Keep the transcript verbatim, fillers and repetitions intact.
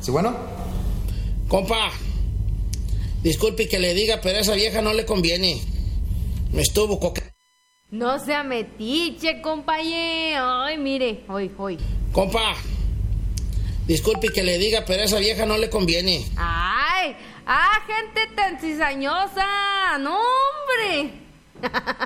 ¿Sí, bueno? Compa, disculpe que le diga, pero a esa vieja no le conviene. Me estuvo coque... No sea metiche, compañero. Ay, mire, hoy, hoy. Compa, disculpe que le diga, pero a esa vieja no le conviene. Ay, ah, gente tan cizañosa. No, hombre.